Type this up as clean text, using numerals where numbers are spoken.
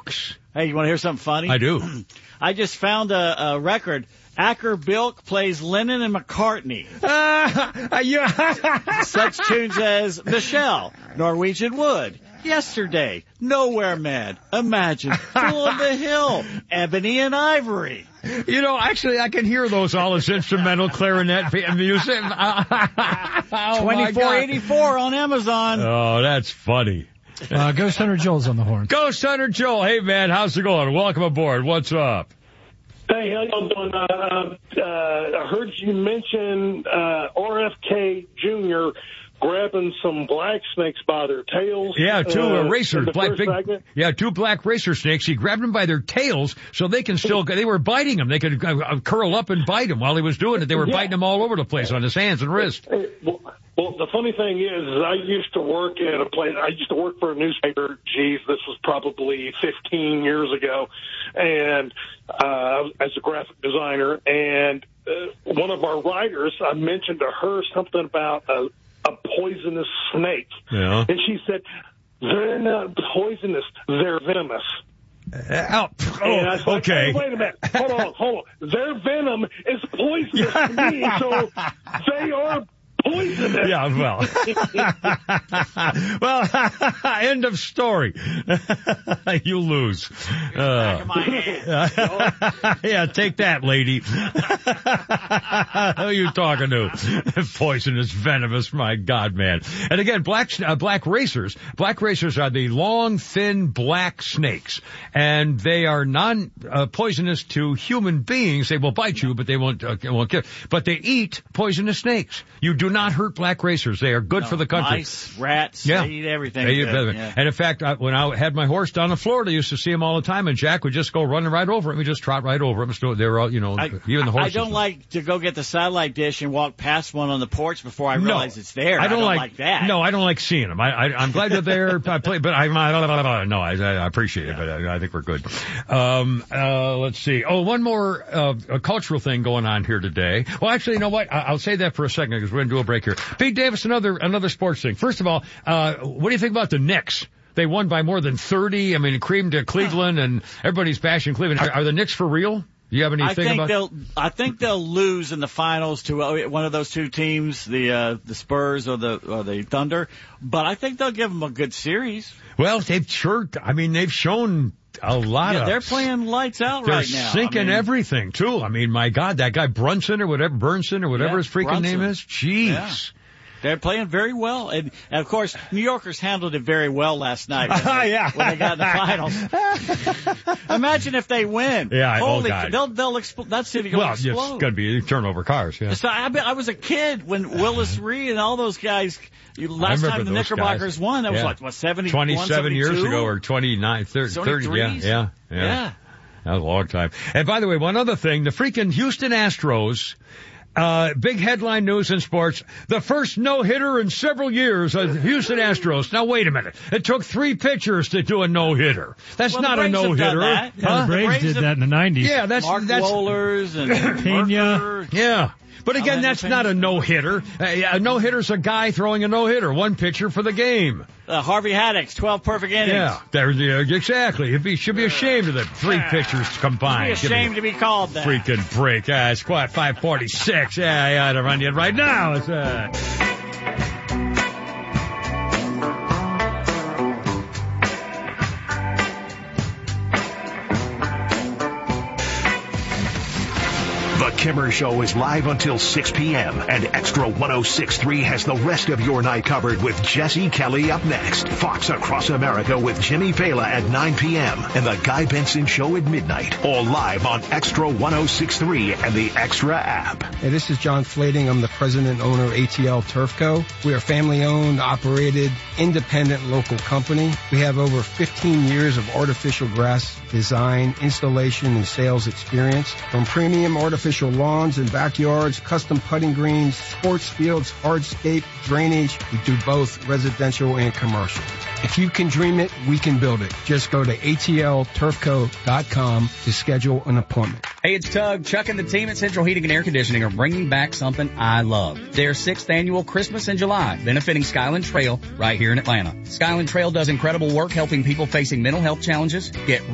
books. Hey, you want to hear something funny? I do. I just found a record. Acker Bilk plays Lennon and McCartney. Such tunes as Michelle, Norwegian Wood, Yesterday, Nowhere Man, Imagine, Fool on the Hill, Ebony and Ivory. Actually, I can hear those all as instrumental clarinet music. $24.84 on Amazon. Oh, that's funny. Ghost Hunter Joel's on the horn. Ghost Hunter Joel. Hey, man, how's it going? Welcome aboard. What's up? Hey, how y'all doing? I heard you mention RFK Jr. grabbing some black snakes by their tails. Yeah, two racers, two black racer snakes. He grabbed them by their tails so they can still. They were biting him. They could curl up and bite him while he was doing it. They were biting him all over the place on his hands and wrists. Well, the funny thing is I used to work at a place. I used to work for a newspaper. Geez, this was probably 15 years ago, and as a graphic designer. And one of our writers, I mentioned to her something about a poisonous snake, and she said, "They're not poisonous; they're venomous." Okay. Hey, wait a minute. Hold on. Their venom is poisonous to me, so they are poisonous. Yeah, well, end of story. You lose. Yeah, take that, lady. Who are you talking to? Poisonous, venomous, my God, man. And again, black racers. Black racers are the long, thin, black snakes. And they are non-poisonous to human beings. They will bite you, but they won't kill. But they eat poisonous snakes. You do not hurt black racers. They are good for the country. Mice, rats, they eat everything. And in fact, when I had my horse down in Florida, I used to see him all the time, and Jack would just go running right over him. He'd just trot right over him. So they were all, even the horses. I don't like to go get the satellite dish and walk past one on the porch before I realize it's there. I don't like that. No, I don't like seeing them. I'm glad they're there. I appreciate it, but I think we're good. Let's see. Oh, one more a cultural thing going on here today. Well, actually, you know what? I'll say that for a second because we're going to do a break here. Pete Davis, another sports thing. First of all, what do you think about the Knicks? They won by more than 30. I mean, creamed to Cleveland, and everybody's bashing Cleveland. Are the Knicks for real? Do you have anything about? I think they'll lose in the finals to one of those two teams, the Spurs or the Thunder. But I think they'll give them a good series. Well, they've shown a lot of. They're playing lights out right now. They're sinking everything too. I mean, my God, that guy Burnson or whatever his freaking name is. Jeez. Yeah. They're playing very well. And of course, New Yorkers handled it very well last night when they got in the finals. Imagine if they win. Yeah, holy, they'll explode. That city will explode. Well, it's going to be turnover cars. Yeah. So I was a kid when Willis Reed and all those guys. Last time the Knickerbockers won, that was what 27 years ago or 29, 30. Yeah. That was a long time. And by the way, one other thing, the freaking Houston Astros. Big headline news in sports. The first no-hitter in several years of Houston Astros. Now, wait a minute. It took 3 pitchers to do a no-hitter. That's not a no-hitter. The Braves did that in the 90s. Yeah, that's Wohlers and Pena. Yeah. But again, that's not a no-hitter. A no-hitter's a guy throwing a no-hitter. 1 pitcher for the game. Harvey Haddix, 12 perfect innings. Yeah, exactly. He should be ashamed of the 3 pitchers combined. Should be ashamed to be called that. Freaking break. It's 5:46. I ought to run you right now. It's The Kimmer Show is live until 6 p.m. and Extra 106.3 has the rest of your night covered with Jesse Kelly up next. Fox Across America with Jimmy Fela at 9 p.m. and The Guy Benson Show at midnight. All live on Extra 106.3 and the Extra app. Hey, this is John Flading. I'm the president and owner of ATL Turf Co. We are family-owned, operated, independent local company. We have over 15 years of artificial grass design, installation, and sales experience. From premium artificial lawns and backyards, custom putting greens, sports fields, hardscape, drainage. We do both residential and commercial. If you can dream it, we can build it. Just go to atlturfco.com to schedule an appointment. Hey, it's Tug. Chuck and the team at Central Heating and Air Conditioning are bringing back something I love. Their 6th annual Christmas in July, benefiting Skyland Trail right here in Atlanta. Skyland Trail does incredible work helping people facing mental health challenges get